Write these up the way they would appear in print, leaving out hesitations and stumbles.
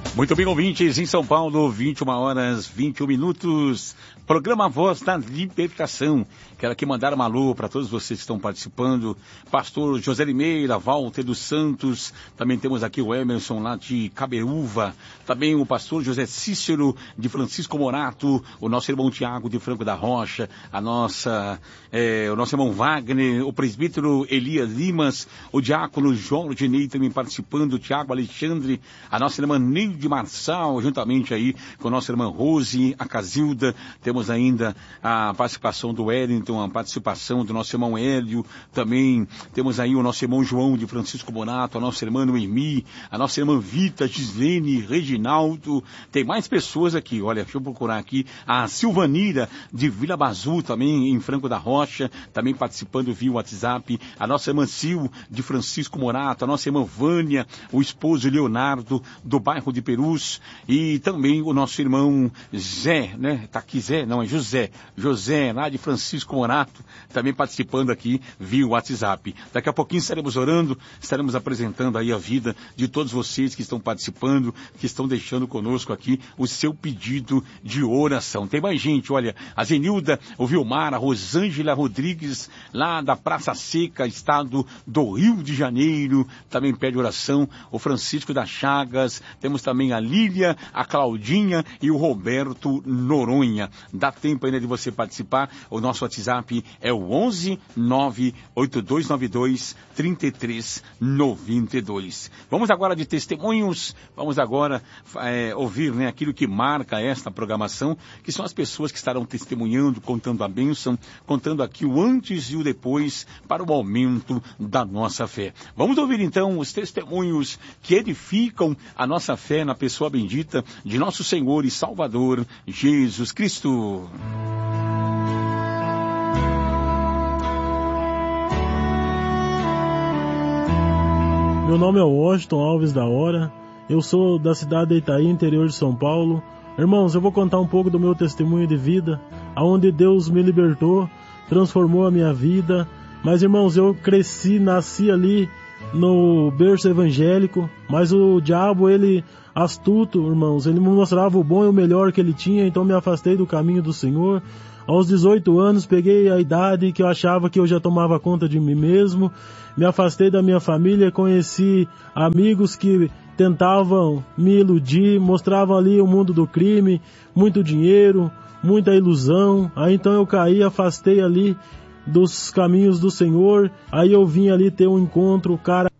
Muito bem, ouvintes, em São Paulo, 21h21. Programa Voz da Libertação. Quero aqui mandar um alô para todos vocês que estão participando. Pastor José Limeira, Walter dos Santos. Também temos aqui o Emerson lá de Cabeúva. Também o pastor José Cícero de Francisco Morato. O nosso irmão Tiago de Franco da Rocha. O nosso irmão Wagner. O presbítero Elias Limas. O diácono Jorge Ney também participando. O Tiago Alexandre. A nossa irmã Neide Marçal, juntamente aí com a nossa irmã Rose, a Casilda. Temos ainda a participação do Wellington, a participação do nosso irmão Hélio. Também temos aí o nosso irmão João de Francisco Bonato, a nossa irmã Noemi, a nossa irmã Vita, Gislene, Reginaldo. Tem mais pessoas aqui, olha, deixa eu procurar aqui. A Silvanira de Vila Bazu, também em Franco da Rocha, também participando via WhatsApp. A nossa irmã Sil de Francisco Morato, a nossa irmã Vânia, o esposo Leonardo do bairro de Perus, e também o nosso irmão Zé, né? Tá aqui Zé, não, é José, lá de Francisco Morato, também participando aqui via WhatsApp. Daqui a pouquinho estaremos orando, estaremos apresentando aí a vida de todos vocês que estão participando, que estão deixando conosco aqui o seu pedido de oração. Tem mais gente, olha, a Zenilda, o Vilmar, a Rosângela Rodrigues, lá da Praça Seca, estado do Rio de Janeiro, também pede oração. O Francisco das Chagas, temos também a Lília, a Claudinha e o Roberto Noronha. Dá tempo ainda de você participar. O nosso WhatsApp é o 11-98292-3392. Vamos agora de testemunhos. Vamos agora ouvir, né, aquilo que marca esta programação, que são as pessoas que estarão testemunhando, contando a bênção, contando aqui o antes e o depois para o aumento da nossa fé. Vamos ouvir então os testemunhos que edificam a nossa fé na pessoa bendita de nosso Senhor e Salvador Jesus Cristo. Meu nome é Washington Alves da Hora, eu sou da cidade de Itaí, interior de São Paulo. Irmãos, eu vou contar um pouco do meu testemunho de vida, aonde Deus me libertou, transformou a minha vida. Mas, irmãos, eu nasci ali no berço evangélico, mas o diabo, ele astuto, irmãos, ele me mostrava o bom e o melhor que ele tinha, então me afastei do caminho do Senhor. Aos 18 anos, peguei a idade que eu achava que eu já tomava conta de mim mesmo, me afastei da minha família, conheci amigos que tentavam me iludir, mostravam ali o mundo do crime, muito dinheiro, muita ilusão. Aí então eu caí, afastei ali dos caminhos do Senhor. Aí eu vim ali ter um encontro cara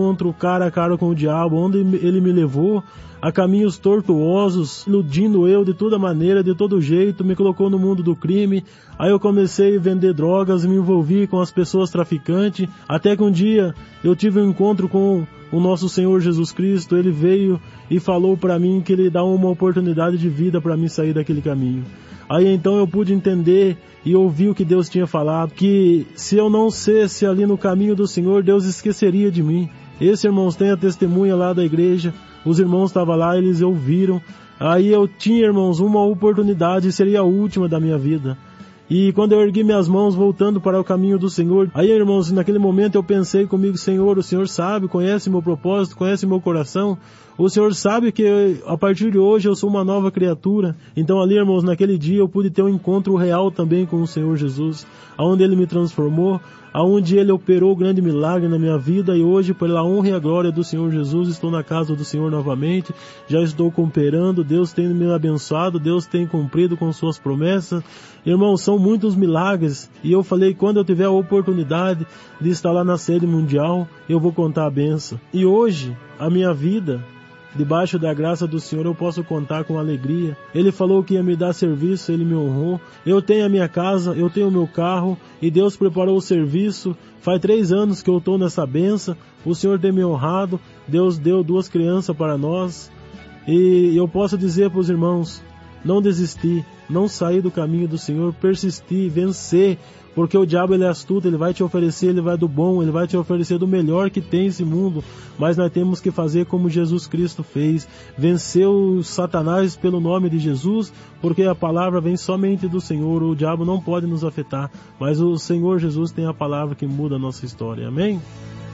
a cara com o diabo, onde ele me levou a caminhos tortuosos, iludindo eu de toda maneira, de todo jeito, me colocou no mundo do crime. Aí eu comecei a vender drogas, me envolvi com as pessoas traficantes, até que um dia eu tive um encontro com o nosso Senhor Jesus Cristo. Ele veio e falou para mim que ele dá uma oportunidade de vida para mim sair daquele caminho. Aí então eu pude entender e ouvir o que Deus tinha falado, que se eu não fosse ali no caminho do Senhor, Deus esqueceria de mim. Esse, irmãos, tem a testemunha lá da igreja, os irmãos estavam lá, eles ouviram. Aí eu tinha, irmãos, uma oportunidade, seria a última da minha vida. E quando eu ergui minhas mãos voltando para o caminho do Senhor, aí, irmãos, naquele momento eu pensei comigo: Senhor, o Senhor sabe, conhece meu propósito, conhece meu coração. O Senhor sabe que a partir de hoje eu sou uma nova criatura. Então ali, irmãos, naquele dia eu pude ter um encontro real também com o Senhor Jesus, aonde Ele me transformou, aonde Ele operou grande milagre na minha vida. E hoje, pela honra e a glória do Senhor Jesus, estou na casa do Senhor novamente, já estou cooperando, Deus tem me abençoado, Deus tem cumprido com suas promessas. Irmãos, são muitos milagres, e eu falei, quando eu tiver a oportunidade de estar lá na sede mundial, eu vou contar a benção. E hoje, a minha vida, debaixo da graça do Senhor, eu posso contar com alegria. Ele falou que ia me dar serviço, Ele me honrou. Eu tenho a minha casa, eu tenho o meu carro, e Deus preparou o serviço. Faz 3 anos que eu estou nessa benção, o Senhor tem me honrado, Deus deu 2 crianças para nós. E eu posso dizer para os irmãos, não desistir, não sair do caminho do Senhor, persistir, vencer, porque o diabo, ele é astuto, ele vai te oferecer, ele vai do bom, ele vai te oferecer do melhor que tem esse mundo, mas nós temos que fazer como Jesus Cristo fez, vencer o Satanás pelo nome de Jesus, porque a palavra vem somente do Senhor, o diabo não pode nos afetar, mas o Senhor Jesus tem a palavra que muda a nossa história, amém?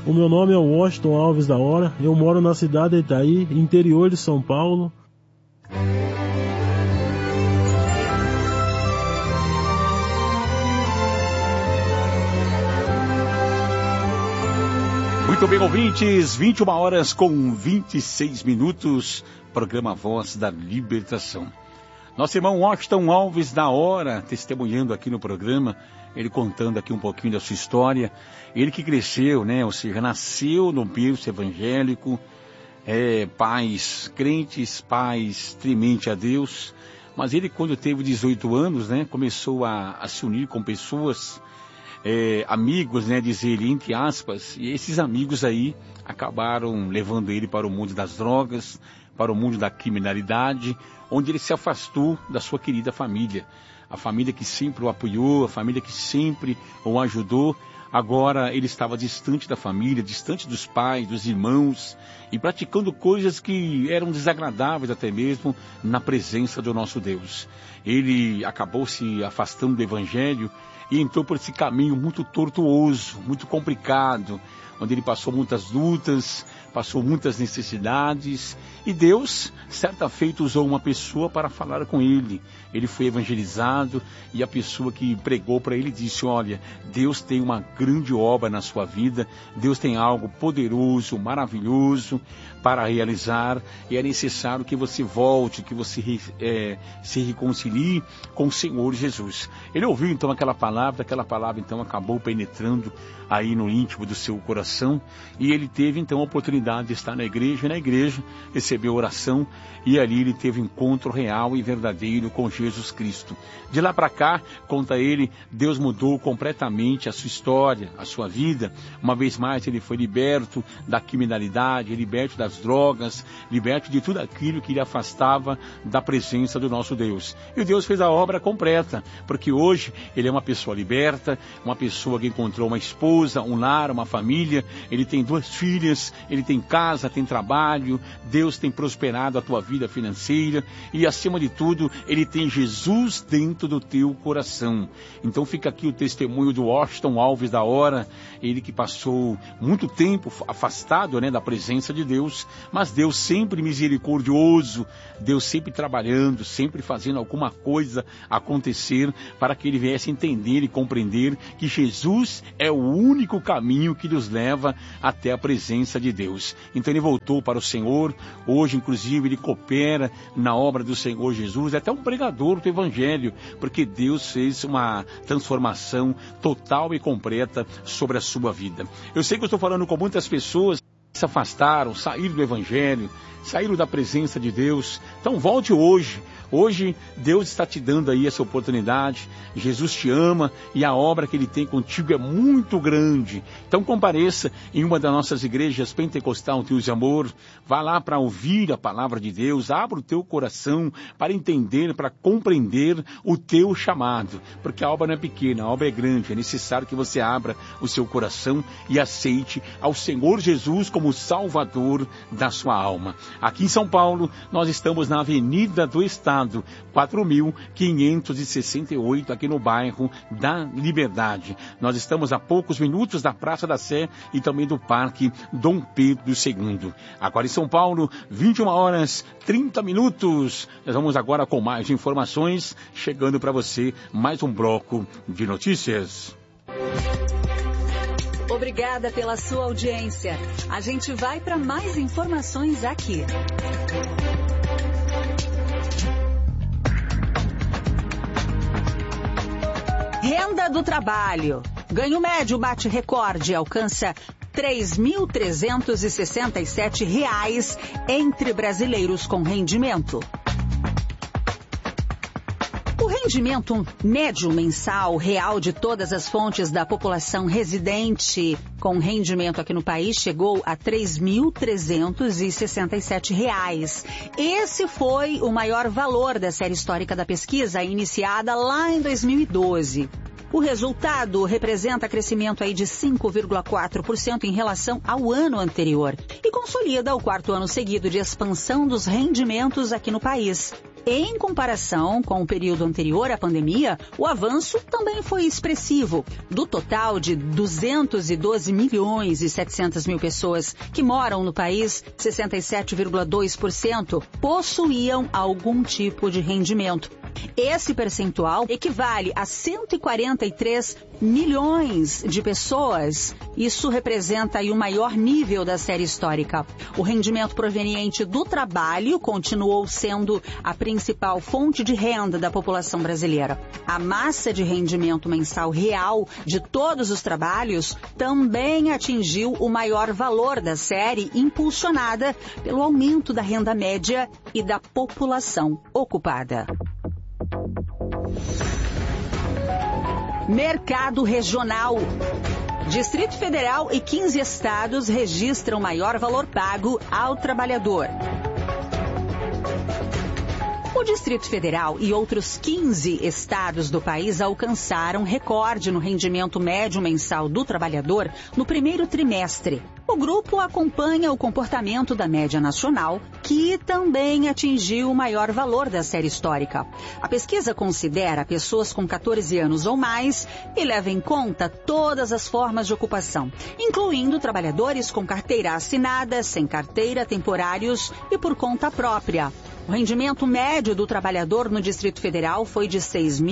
O meu nome é Washington Alves da Hora, eu moro na cidade de Itaí, interior de São Paulo. Muito bem, ouvintes, 21 horas com 26 minutos, programa Voz da Libertação. Nosso irmão Washington Alves da Hora, testemunhando aqui no programa, ele contando aqui um pouquinho da sua história. Ele que cresceu, né, ou seja, nasceu no berço evangélico, pais crentes, pais temente a Deus, mas ele quando teve 18 anos, né, começou a se unir com pessoas, amigos, né, dizer ele, entre aspas, e esses amigos aí acabaram levando ele para o mundo das drogas, para o mundo da criminalidade, onde ele se afastou da sua querida família. A família que sempre o apoiou, a família que sempre o ajudou. Agora ele estava distante da família, distante dos pais, dos irmãos, e praticando coisas que eram desagradáveis até mesmo na presença do nosso Deus. Ele acabou se afastando do Evangelho e entrou por esse caminho muito tortuoso, muito complicado, onde ele passou muitas lutas, passou muitas necessidades, e Deus, certa feita, usou uma pessoa para falar com ele. Ele foi evangelizado, e a pessoa que pregou para ele disse: olha, Deus tem uma grande obra na sua vida, Deus tem algo poderoso, maravilhoso para realizar, e é necessário que você volte, que você se reconcilie com o Senhor Jesus. Ele ouviu então aquela palavra então acabou penetrando aí no íntimo do seu coração, e ele teve então a oportunidade de estar na igreja, recebeu oração, e ali ele teve um encontro real e verdadeiro com Jesus Cristo. De lá para cá, conta ele, Deus mudou completamente a sua história, a sua vida. Uma vez mais ele foi liberto da criminalidade, liberto das drogas, liberto de tudo aquilo que lhe afastava da presença do nosso Deus. E Deus fez a obra completa, porque hoje ele é uma pessoa liberta, uma pessoa que encontrou uma esposa, um lar, uma família, ele tem 2 filhas, ele tem casa, tem trabalho, Deus tem prosperado a tua vida financeira, e acima de tudo, ele tem Jesus dentro do teu coração. Então fica aqui o testemunho do Washington Alves da Hora, ele que passou muito tempo afastado, né, da presença de Deus, mas Deus sempre misericordioso, Deus sempre trabalhando, sempre fazendo alguma coisa acontecer para que ele viesse entender e compreender que Jesus é o único caminho que nos leva até a presença de Deus. Então ele voltou para o Senhor, hoje inclusive ele coopera na obra do Senhor Jesus, é até um pregador do Evangelho, porque Deus fez uma transformação total e completa sobre a sua vida. Eu sei que eu estou falando com muitas pessoas que se afastaram, saíram do Evangelho, saíram da presença de Deus. Então volte hoje. Hoje Deus está te dando aí essa oportunidade. Jesus te ama e a obra que Ele tem contigo é muito grande. Então compareça em uma das nossas igrejas pentecostal Deus de Amor. Vá lá para ouvir a palavra de Deus. Abra o teu coração para entender, para compreender o teu chamado. Porque a obra não é pequena, a obra é grande. É necessário que você abra o seu coração e aceite ao Senhor Jesus como Salvador da sua alma. Aqui em São Paulo, nós estamos na Avenida do Estado, 4.568, aqui no bairro da Liberdade. Nós estamos a poucos minutos da Praça da Sé e também do Parque Dom Pedro II. Agora em São Paulo, 21 horas 30 minutos. Nós vamos agora com mais informações, chegando para você mais um bloco de notícias. Obrigada pela sua audiência. A gente vai para mais informações aqui. Renda do trabalho. Ganho médio bate recorde e alcança R$ 3.367 entre brasileiros com rendimento. O rendimento médio mensal real de todas as fontes da população residente com rendimento aqui no país chegou a R$ 3.367. Esse foi o maior valor da série histórica da pesquisa, iniciada lá em 2012. O resultado representa crescimento aí de 5,4% em relação ao ano anterior e consolida o 4º ano seguido de expansão dos rendimentos aqui no país. Em comparação com o período anterior à pandemia, o avanço também foi expressivo. Do total de 212 milhões e 700 mil pessoas que moram no país, 67,2% possuíam algum tipo de rendimento. Esse percentual equivale a 143 milhões de pessoas. Isso representa aí o maior nível da série histórica. O rendimento proveniente do trabalho continuou sendo a principal fonte de renda da população brasileira. A massa de rendimento mensal real de todos os trabalhos também atingiu o maior valor da série, impulsionada pelo aumento da renda média e da população ocupada. Mercado regional. Distrito Federal e 15 estados registram maior valor pago ao trabalhador. O Distrito Federal e outros 15 estados do país alcançaram recorde no rendimento médio mensal do trabalhador no primeiro trimestre. O grupo acompanha o comportamento da média nacional, que também atingiu o maior valor da série histórica. A pesquisa considera pessoas com 14 anos ou mais e leva em conta todas as formas de ocupação, incluindo trabalhadores com carteira assinada, sem carteira, temporários e por conta própria. O rendimento médio do trabalhador no Distrito Federal foi de R$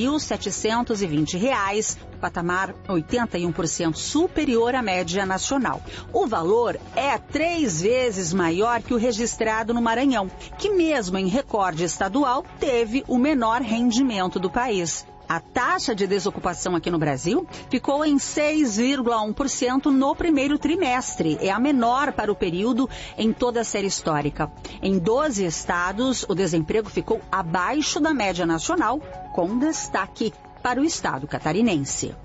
6.720, patamar 81% superior à média nacional. O valor é 3 vezes maior que o registrado no Maranhão, que mesmo em recorde estadual teve o menor rendimento do país. A taxa de desocupação aqui no Brasil ficou em 6,1% no primeiro trimestre. É a menor para o período em toda a série histórica. Em 12 estados, o desemprego ficou abaixo da média nacional, com destaque para o estado catarinense.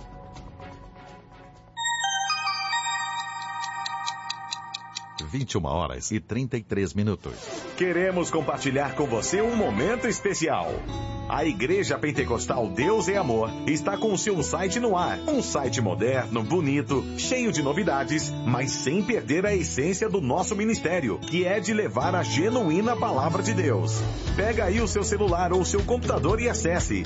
(21h33). Queremos compartilhar com você um momento especial. A Igreja Pentecostal Deus é Amor está com o seu site no ar. Um site moderno, bonito, cheio de novidades, mas sem perder a essência do nosso ministério, que é de levar a genuína palavra de Deus. Pega aí o seu celular ou seu computador e acesse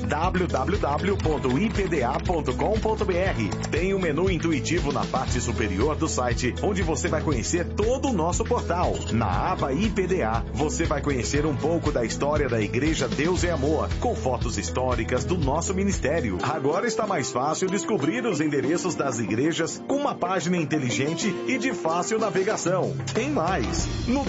www.ipda.com.br. Tem um menu intuitivo na parte superior do site, onde você vai conhecer todo o nosso portal. Na aba IPDA, você vai conhecer um pouco da história da Igreja Deus é Amor, com fotos históricas do nosso ministério. Agora está mais fácil descobrir os endereços das igrejas com uma página inteligente e de fácil navegação. Tem mais! No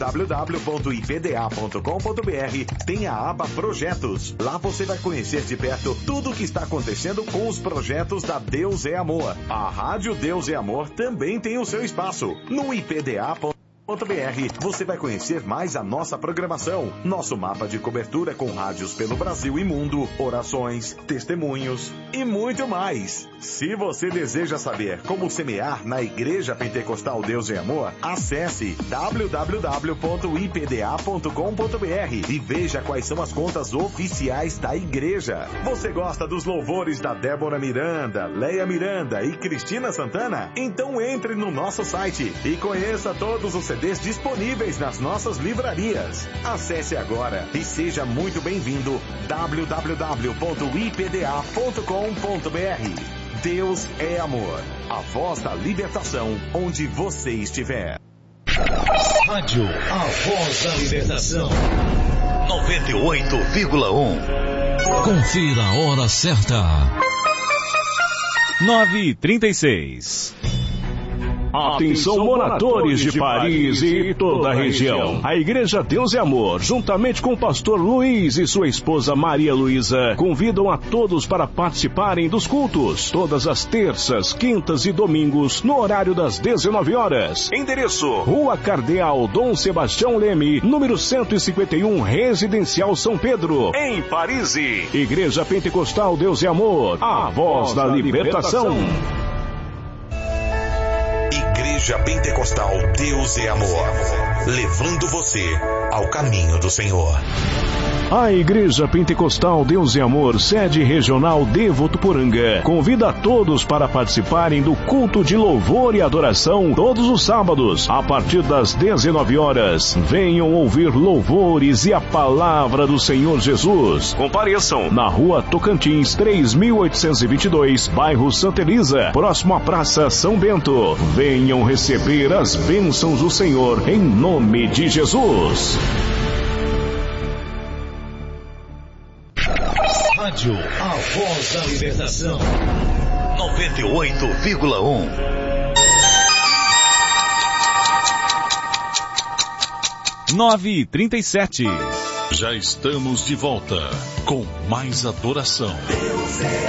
www.ipda.com.br tem a aba Projetos. Lá você vai conhecer de perto tudo o que está acontecendo com os projetos da Deus é Amor. A Rádio Deus é Amor também tem o seu espaço. No ipda.com.br você vai conhecer mais a nossa programação, nosso mapa de cobertura com rádios pelo Brasil e mundo, orações, testemunhos e muito mais. Se você deseja saber como semear na Igreja Pentecostal Deus é Amor, acesse www.ipda.com.br e veja quais são as contas oficiais da igreja. Você gosta dos louvores da Débora Miranda, Leia Miranda e Cristina Santana? Então entre no nosso site e conheça todos os CDs disponíveis nas nossas livrarias. Acesse agora e seja muito bem-vindo. www.ipda.com.br. Deus é Amor, a voz da libertação onde você estiver. Rádio A Voz da Libertação 98,1. Confira a hora certa. 9h36. Atenção, moradores de Paris e toda a região. A Igreja Deus é Amor, juntamente com o pastor Luiz e sua esposa Maria Luísa, convidam a todos para participarem dos cultos, todas as terças, quintas e domingos, no horário das 19 horas. Endereço: Rua Cardeal Dom Sebastião Leme, número 151, Residencial São Pedro, em Paris. Igreja Pentecostal Deus é Amor, a voz da libertação. Igreja Pentecostal Deus é Amor. levando você ao caminho do Senhor. A Igreja Pentecostal Deus e Amor, sede regional de Votuporanga, convida a todos para participarem do culto de louvor e adoração todos os sábados, a partir das 19 horas. Venham ouvir louvores e a palavra do Senhor Jesus. Compareçam na Rua Tocantins, 3822, bairro Santa Elisa, próximo à Praça São Bento. Venham receber as bênçãos do Senhor, em nome de Jesus. Rádio A Voz da Libertação 98,1. Nove e 37. Já estamos de volta com mais adoração. Deus é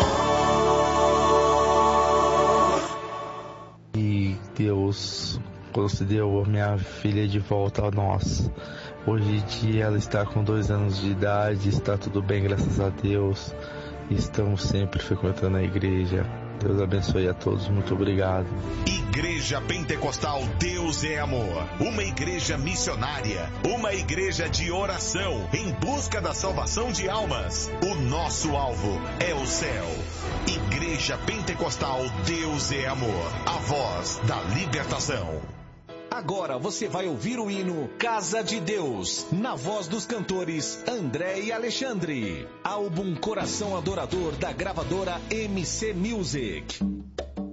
amor. E Deus concedeu a minha filha de volta a nós. Hoje em dia ela está com 2 anos de idade, está tudo bem, graças a Deus. Estamos sempre frequentando a igreja. Deus abençoe a todos, muito obrigado. Igreja Pentecostal Deus é Amor, uma igreja missionária, uma igreja de oração em busca da salvação de almas. O nosso alvo é o céu. Igreja Pentecostal Deus é Amor, a voz da libertação. Agora você vai ouvir o hino Casa de Deus, na voz dos cantores André e Alexandre. Álbum Coração Adorador da gravadora MC Music.